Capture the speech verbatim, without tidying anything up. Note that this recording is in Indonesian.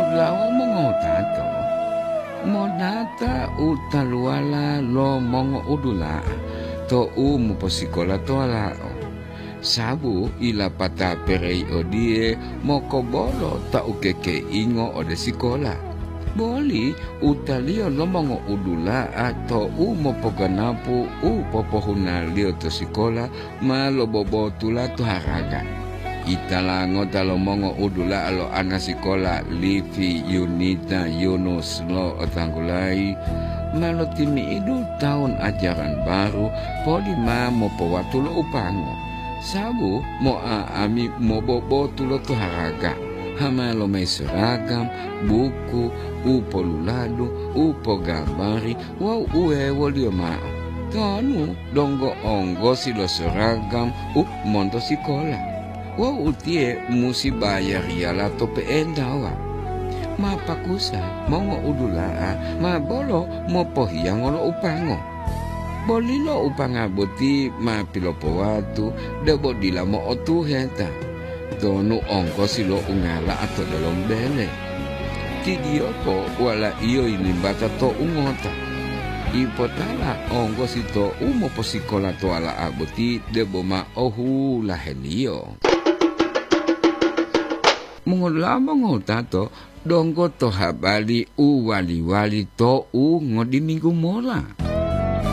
lawa mongo tato. Modata utaluala lo mongo udula to umu posikola to alao. Sabu ila pata perei odie moko bolo ta ukeke ingo ode sikola. Boli utalio lo mongo udula atau umo poganapu u popohuna lio to sikola ma lo bobo tula to haraga. Italango talo mongo udula alo ana sikola Livi, Yunita, Yunus lo otanggulai malo timi idu tahun ajaran baru poli ma mo powatu lo upango. Sabu mo aami mo bobo tulo to haraga. Hama lo may seragam, buku, upo lulado, upo gambari, wow uwe walio mao. Tanu dongo ongo silo seragam, up mondo sikola. Wow utie musi bayar yala to peendawa. Mapakusa mongo udulaa, ma bolo mo pohiyang lo upango. Bolilo upanga boti ma pilopo watu, debo dila mo otu heta. Donu ongko silo ungala atau dalam bele. Tidio po wala iyo ilimbata to ungota. Ipotala ongko sito umo posikola to ala aboti debo ma ohu lahelio. Mengolama ngotato dongko to habali u wali wali to u ngodi minggu mola.